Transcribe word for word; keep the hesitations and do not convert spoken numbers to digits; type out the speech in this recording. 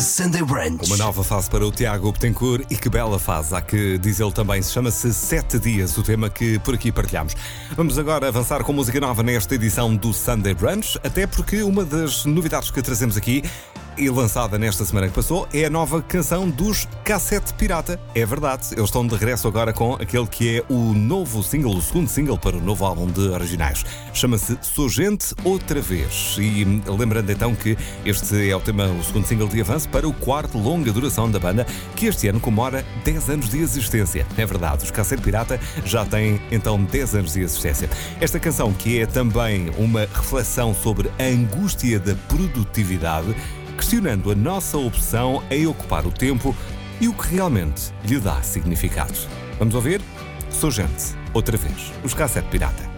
Sunday Brunch. Uma nova fase para o Tiago Betancourt e que bela fase, há que diz ele também, se chama-se Sete Dias, o tema que por aqui partilhamos. Vamos agora avançar com música nova nesta edição do Sunday Brunch, até porque uma das novidades que trazemos aqui e lançada nesta semana que passou é a nova canção dos Cassete Pirata. É verdade, eles estão de regresso agora com aquele que é o novo single, o segundo single para o novo álbum de originais. Chama-se Sou Gente Outra Vez. E lembrando então que este é o tema, o segundo single de avanço para o quarto longa duração da banda, que este ano comemora dez anos de existência. É verdade, os Cassete Pirata já têm então dez anos de existência. Esta canção, que é também uma reflexão sobre a angústia da produtividade, questionando a nossa obsessão em ocupar o tempo e o que realmente lhe dá significado. Vamos ouvir? Sou Gente Outra Vez, os Cassete Pirata.